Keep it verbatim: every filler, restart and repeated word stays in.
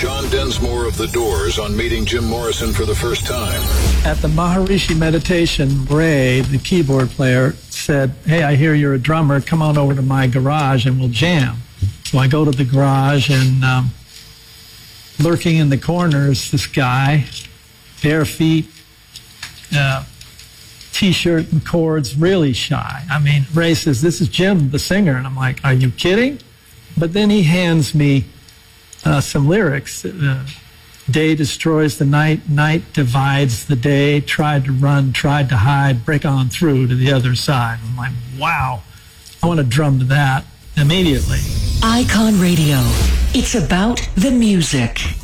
John Densmore of The Doors on meeting Jim Morrison for the first time. At the Maharishi meditation, Ray, the keyboard player, said, "Hey, I hear you're a drummer. Come on over to my garage and we'll jam." So I go to the garage, and um, lurking in the corners, this guy, bare feet, uh, T-shirt and cords, really shy. I mean, Ray says, "This is Jim, the singer." And I'm like, "Are you kidding?" But then he hands me uh, some lyrics. Uh, Day destroys the night, night divides the day, tried to run, tried to hide, break on through to the other side. I'm like, wow, I want to drum to that immediately. Icon Radio. It's about the music.